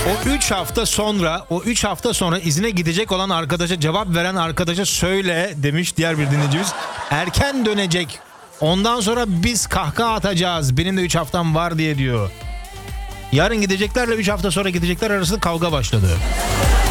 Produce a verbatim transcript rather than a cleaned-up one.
O üç hafta sonra, o üç hafta sonra izine gidecek olan arkadaşa, cevap veren arkadaşa söyle demiş diğer bir dinleyicimiz. Erken dönecek. Ondan sonra biz kahkaha atacağız. Benim de üç haftam var diye diyor. Yarın gideceklerle üç hafta sonra gidecekler arasında kavga başladı.